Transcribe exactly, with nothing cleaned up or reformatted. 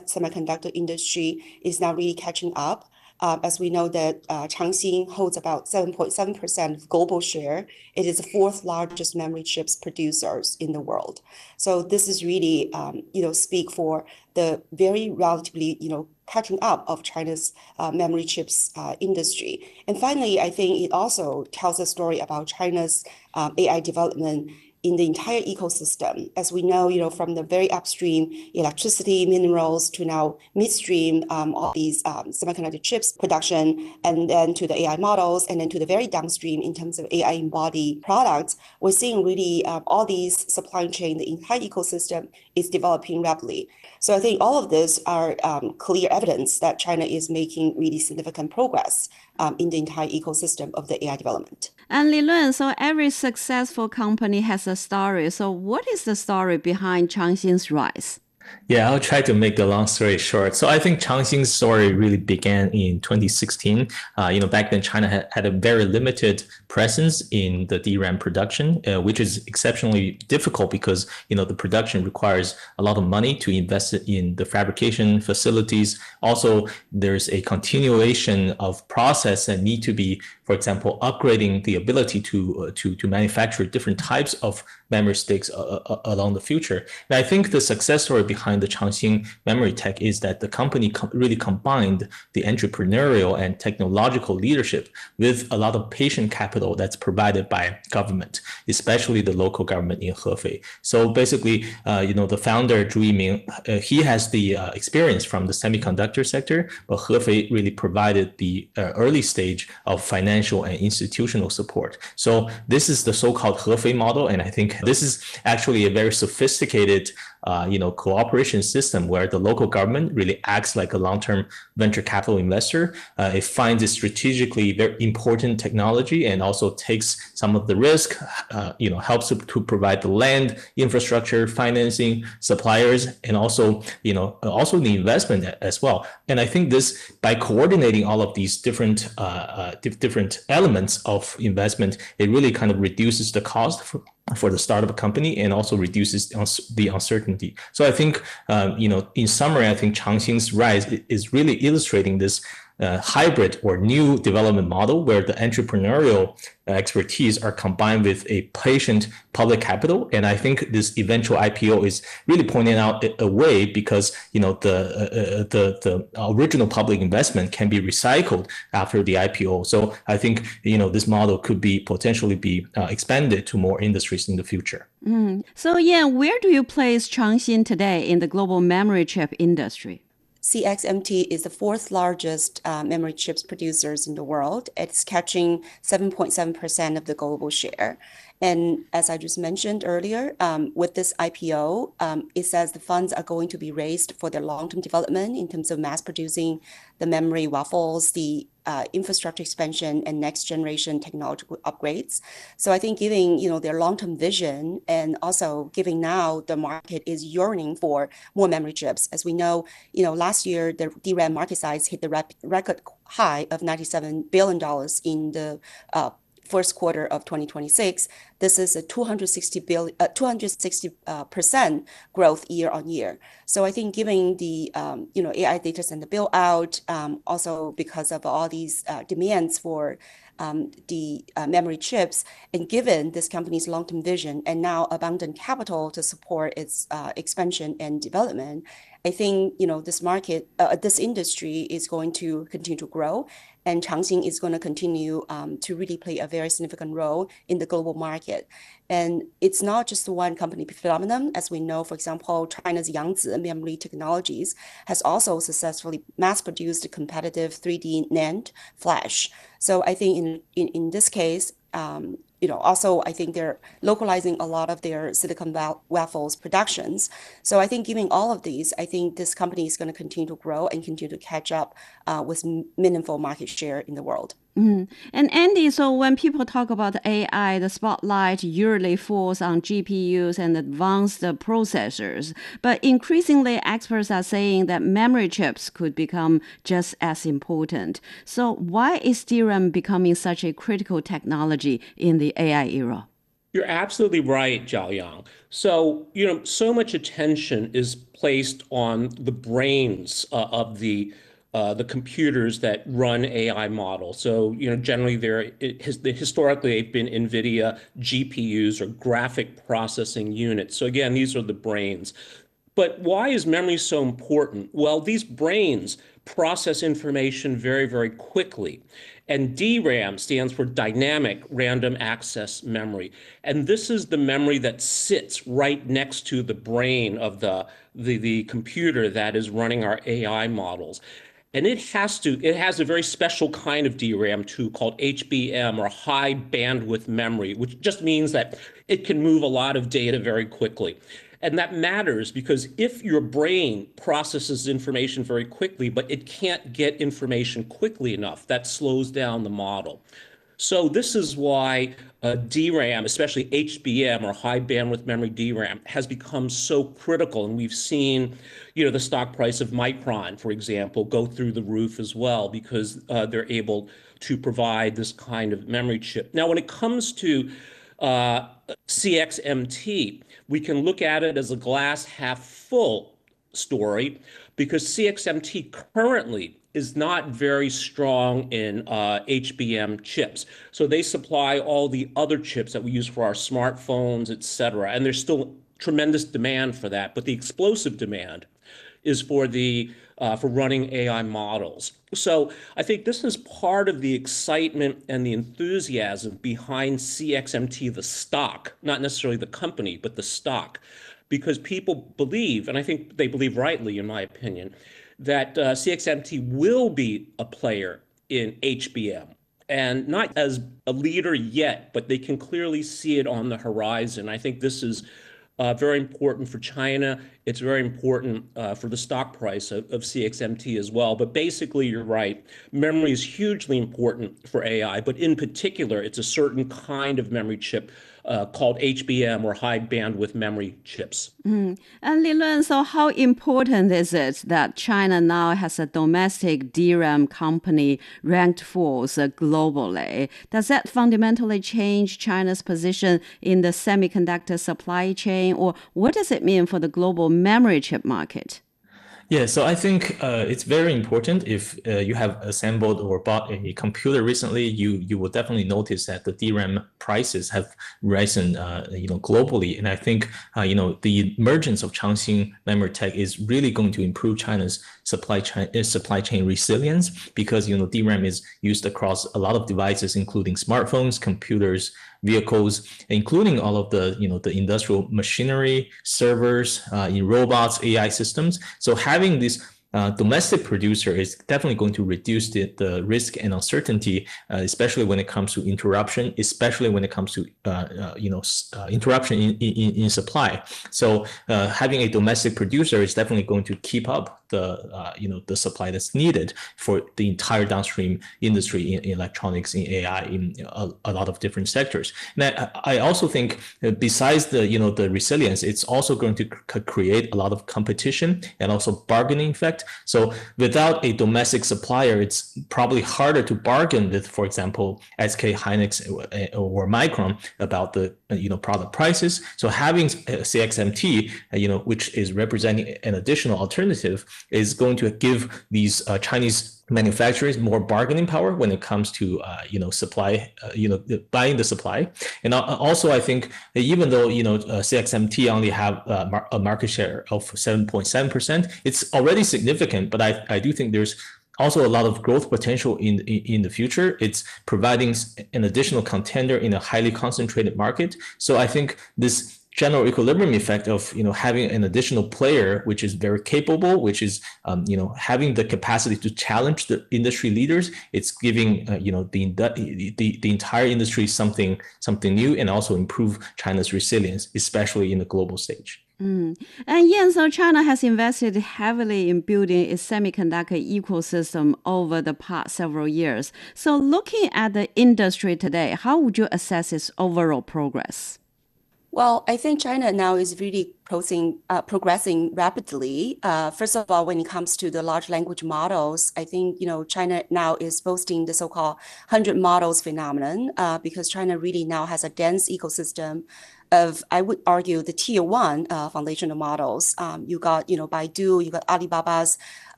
semiconductor industry is now really catching up. Uh, as we know that uh, Changxin holds about seven point seven percent of global share. It is the fourth largest memory chips producers in the world. So this is really, um, you know, speak for the very relatively, you know, catching up of China's uh, memory chips uh, industry. And finally, I think it also tells a story about China's um, A I development in the entire ecosystem. As we know, you know, from the very upstream electricity, minerals to now midstream, um, all these um, semiconductor chips production, and then to the A I models, and then to the very downstream in terms of A I embodied products, we're seeing really um, all these supply chain, the entire ecosystem is developing rapidly. So I think all of this are um, clear evidence that China is making really significant progress um, in the entire ecosystem of the A I development. And Li Lun, so every successful company has a story. So what is the story behind Changxin's rise? Yeah, I'll try to make the long story short. So I think Changxin's story really began in twenty sixteen. Uh, you know, back then China had, had a very limited presence in the D RAM production, uh, which is exceptionally difficult because, you know, the production requires a lot of money to invest in the fabrication facilities. Also, there's a continuation of process that need to be, for example, upgrading the ability to uh, to to manufacture different types of memory sticks uh, uh, along the future. And I think the success story behind the Changxin Memory Tech is that the company com- really combined the entrepreneurial and technological leadership with a lot of patient capital that's provided by government, especially the local government in Hefei. So basically, uh, you know, the founder Zhu Yiming, uh, he has the uh, experience from the semiconductor sector, but Hefei really provided the uh, early stage of financial and institutional support. So this is the so-called Hefei model, and I think this is actually a very sophisticated Uh, you know, cooperation system where the local government really acts like a long-term venture capital investor. Uh, it finds it strategically very important technology and also takes some of the risk, uh, you know, helps to, to provide the land, infrastructure, financing, suppliers, and also, you know, also the investment as well. And I think this, by coordinating all of these different, uh, uh, different elements of investment, it really kind of reduces the cost for, for the startup company and also reduces the uncertainty. So I think, um, you know, in summary, I think Changxin's rise is really illustrating this uh, hybrid or new development model where the entrepreneurial expertise are combined with a patient public capital. And I think this eventual I P O is really pointing out a way because, you know, the, uh, the, the original public investment can be recycled after the I P O. So I think, you know, this model could be potentially be uh, expanded to more industries in the future. Mm. So yeah, where do you place Changxin today in the global memory chip industry? C X M T is the fourth largest uh, memory chips producers in the world. It's catching seven point seven percent of the global share. And as I just mentioned earlier, um, with this I P O, um, it says the funds are going to be raised for their long-term development in terms of mass producing the memory waffles, the uh, infrastructure expansion, and next generation technological upgrades. So I think giving, you know, their long-term vision and also giving now the market is yearning for more memory chips. As we know, you know, last year the D RAM market size hit the rep- record high of ninety-seven billion dollars in the uh, first quarter of twenty twenty-six. This is a two hundred sixty billion, uh, two hundred sixty percent growth year on year. So I think given the um, you know A I data center build out, um, also because of all these uh, demands for um, the uh, memory chips, and given this company's long-term vision and now abundant capital to support its uh, expansion and development, I think you know this market, uh, this industry is going to continue to grow, and Changxin is going to continue um, to really play a very significant role in the global market. And it's not just one company phenomenon. As we know, for example, China's Yangtze Memory Technologies has also successfully mass-produced competitive three D NAND flash. So I think in in, in this case, um, you know, also I think they're localizing a lot of their silicon waffles productions. So I think given all of these, I think this company is going to continue to grow and continue to catch up uh, with meaningful market share in the world. Mm. And Andy, so when people talk about A I, the spotlight usually falls on G P Us and advanced processors. But increasingly, experts are saying that memory chips could become just as important. So why is D RAM becoming such a critical technology in the A I era? You're absolutely right, Jiaoyang. So, you know, so much attention is placed on the brains uh, of the uh, the computers that run A I models. So, you know, generally they're it has, they, historically they've been NVIDIA G P Us or graphic processing units. So again, these are the brains. But why is memory so important? Well, these brains process information very, very quickly. And D RAM stands for dynamic random access memory. And this is the memory that sits right next to the brain of the, the, the computer that is running our A I models. And it has to, it has a very special kind of D RAM too called H B M or high bandwidth memory, which just means that it can move a lot of data very quickly. And that matters because if your brain processes information very quickly, but it can't get information quickly enough, that slows down the model. So this is why uh, D RAM, especially H B M or high bandwidth memory D RAM, has become so critical. And we've seen, you know, the stock price of Micron, for example, go through the roof as well because uh, they're able to provide this kind of memory chip. Now, when it comes to uh, C X M T, we can look at it as a glass half full story because C X M T currently is not very strong in uh, H B M chips. So they supply all the other chips that we use for our smartphones, et cetera. And there's still tremendous demand for that. But the explosive demand is for the uh, for running A I models. So I think this is part of the excitement and the enthusiasm behind C X M T, the stock, not necessarily the company, but the stock, because people believe, and I think they believe rightly, in my opinion, that uh, C X M T will be a player in H B M. And not as a leader yet, but they can clearly see it on the horizon. I think this is uh, very important for China. It's very important uh, for the stock price of, of C X M T as well. But basically, you're right. Memory is hugely important for A I, but in particular, it's a certain kind of memory chip uh, called H B M or high bandwidth memory chips. Mm. And Li Lun, so how important is it that China now has a domestic D RAM company ranked fourth globally? Does that fundamentally change China's position in the semiconductor supply chain, or what does it mean for the global memory chip market? Yeah, so I think uh, it's very important if uh, you have assembled or bought a computer recently, you you will definitely notice that the D RAM prices have risen, uh, you know, globally. And I think, uh, you know, the emergence of Changxin Memory Tech is really going to improve China's supply chain supply chain resilience because, you know, D RAM is used across a lot of devices, including smartphones, computers, vehicles, including all of the, you know, the industrial machinery, servers, uh, in robots, A I systems. So having this uh, domestic producer is definitely going to reduce the, the risk and uncertainty, uh, especially when it comes to interruption, especially when it comes to uh, uh, you know uh, interruption in, in, in supply. So uh, having a domestic producer is definitely going to keep up the uh, you know the supply that's needed for the entire downstream industry in, in electronics, in A I, in a, a lot of different sectors. And I, I also think besides the you know the resilience, it's also going to c- create a lot of competition and also bargaining effect. So without a domestic supplier, it's probably harder to bargain with, for example, S K Hynix or Micron about the you know product prices. So having C X M T, you know, which is representing an additional alternative, is going to give these uh, Chinese manufacturers more bargaining power when it comes to uh, you know supply, uh, you know buying the supply. And also, I think that even though you know uh, C X M T only have uh, mar- a market share of seven point seven percent, it's already significant. But I, I do think there's also a lot of growth potential in, in in the future. It's providing an additional contender in a highly concentrated market. So I think this general equilibrium effect of you know having an additional player which is very capable, which is um, you know having the capacity to challenge the industry leaders, it's giving uh, you know the, the the entire industry something something new and also improve China's resilience, especially in the global stage. Mm. And Yan, so China has invested heavily in building its semiconductor ecosystem over the past several years. So looking at the industry today, how would you assess its overall progress? Well, I think China now is really progressing, uh, progressing rapidly. Uh, first of all, when it comes to the large language models, I think you know China now is boasting the so-called hundred models phenomenon uh, because China really now has a dense ecosystem of, I would argue, the tier one uh, foundational models. Um, you got you know Baidu, you got Alibaba's